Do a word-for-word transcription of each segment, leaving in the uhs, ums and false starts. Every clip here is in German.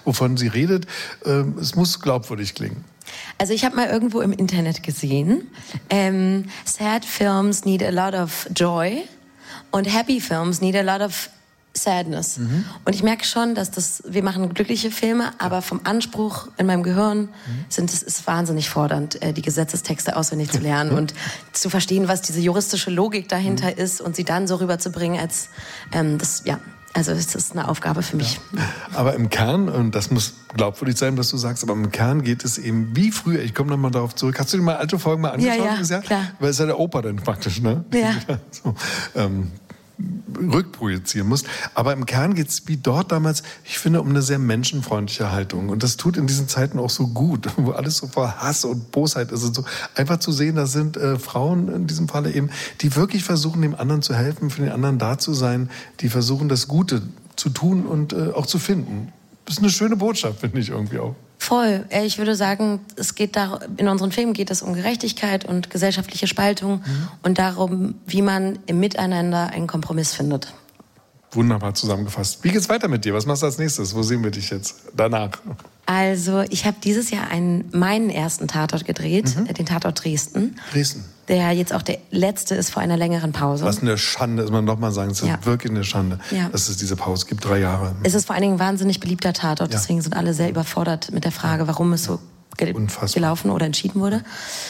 wovon sie redet. Ähm, es muss glaubwürdig klingen. Also ich habe mal irgendwo im Internet gesehen, ähm, sad films need a lot of joy und happy films need a lot of sadness. Mhm. Und ich merke schon, dass das, wir machen glückliche Filme, aber vom Anspruch in meinem Gehirn mhm. sind es ist wahnsinnig fordernd, die Gesetzestexte auswendig zu lernen und zu verstehen, was diese juristische Logik dahinter mhm. ist und sie dann so rüberzubringen, als ähm, das, ja. Also es ist eine Aufgabe für mich. Ja. Aber im Kern, und das muss glaubwürdig sein, was du sagst, aber im Kern geht es eben wie früher. Ich komme nochmal darauf zurück. Hast du dir mal alte Folgen mal angeschaut? Ja, ja, Jahr? klar. Weil es ist ja der Opa dann praktisch, ne? Ja. so, ähm, rückprojizieren musst. Aber im Kern geht es wie dort damals, ich finde, um eine sehr menschenfreundliche Haltung. Und das tut in diesen Zeiten auch so gut, wo alles so voll Hass und Bosheit ist und so. Einfach zu sehen, das sind äh, Frauen in diesem Falle eben, die wirklich versuchen, dem anderen zu helfen, für den anderen da zu sein, die versuchen, das Gute zu tun und äh, auch zu finden. Das ist eine schöne Botschaft, finde ich irgendwie auch. Voll. Ich würde sagen, es geht da, in unseren Filmen geht es um Gerechtigkeit und gesellschaftliche Spaltung mhm. und darum, wie man im Miteinander einen Kompromiss findet. Wunderbar zusammengefasst. Wie geht's weiter mit dir? Was machst du als nächstes? Wo sehen wir dich jetzt danach? Also, ich habe dieses Jahr einen, meinen ersten Tatort gedreht, mhm. den Tatort Dresden. Dresden. Der jetzt auch der letzte ist vor einer längeren Pause. Was eine Schande, muss man noch mal sagen. Es ist ja. wirklich eine Schande, ja. dass es diese Pause gibt, drei Jahre. Es ist vor allen Dingen ein wahnsinnig beliebter Tatort. Ja. Deswegen sind alle sehr überfordert mit der Frage, warum es so ge- gelaufen oder entschieden wurde.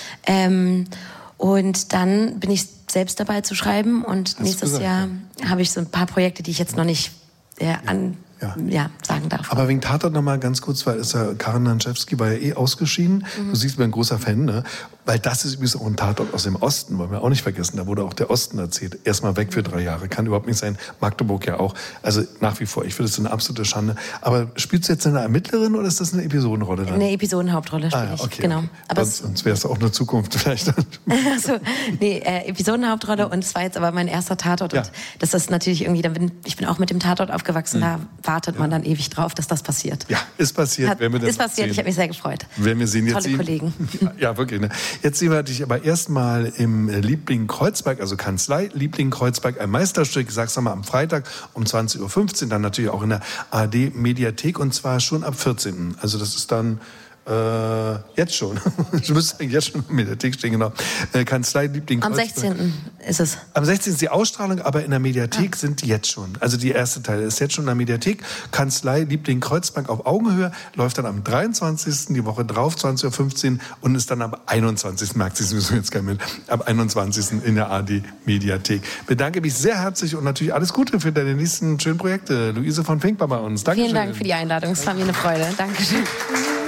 Ähm, und dann bin ich selbst dabei zu schreiben. Und Hast nächstes gesagt, Jahr ja. habe ich so ein paar Projekte, die ich jetzt noch nicht äh, an... Ja. ja, sagen darf. Aber wegen Tatort noch mal ganz kurz, weil ist ja, Karin Nanczewski war ja eh ausgeschieden. Mhm. Du siehst, ich bin ein großer Fan, ne? Weil das ist übrigens auch ein Tatort aus dem Osten, wollen wir auch nicht vergessen. Da wurde auch der Osten erzählt. Erstmal weg für drei Jahre. Kann überhaupt nicht sein. Magdeburg ja auch. Also nach wie vor, ich finde, das ist eine absolute Schande. Aber spielst du jetzt eine Ermittlerin oder ist das eine Episodenrolle dann? Eine Episodenhauptrolle spiele ah, ja, okay, ich, genau. Okay. Aber sonst sonst wäre es auch eine Zukunft vielleicht. also, nee, äh, Episodenhauptrolle und es war jetzt aber mein erster Tatort. Ja. Und das ist natürlich irgendwie, dann bin, ich bin auch mit dem Tatort aufgewachsen, mhm. da wartet ja. man dann ewig drauf, dass das passiert. Ja, ist passiert. Hat, wir ist passiert, sehen. Ich habe mich sehr gefreut. Wenn wir sehen, jetzt Tolle sehen, Kollegen. Ja, wirklich. Ne? Jetzt sehen wir dich aber erstmal im Liebling Kreuzberg, also Kanzlei Liebling Kreuzberg, ein Meisterstück, ich sag's nochmal, am Freitag um zwanzig Uhr fünfzehn, dann natürlich auch in der A R D-Mediathek und zwar schon ab vierzehnten Also das ist dann... Äh, jetzt schon. Ich müsste eigentlich jetzt schon in der Mediathek stehen, genau. Äh, Kanzlei Liebling Am sechzehnten ist es. Am sechzehnten ist die Ausstrahlung, aber in der Mediathek ah. sind die jetzt schon. Also die erste Teil ist jetzt schon in der Mediathek. Kanzlei Liebling Kreuzberg auf Augenhöhe läuft dann am dreiundzwanzigsten die Woche drauf, zwanzig Uhr fünfzehn und ist dann am einundzwanzigsten merkt sie sowieso jetzt gar nicht, am einundzwanzigsten in der A R D-Mediathek. Bedanke mich sehr herzlich und natürlich alles Gute für deine nächsten schönen Projekte. Luise von Fink war bei uns. Dankeschön. Vielen Dank für die Einladung. Es war mir eine Freude. Dankeschön.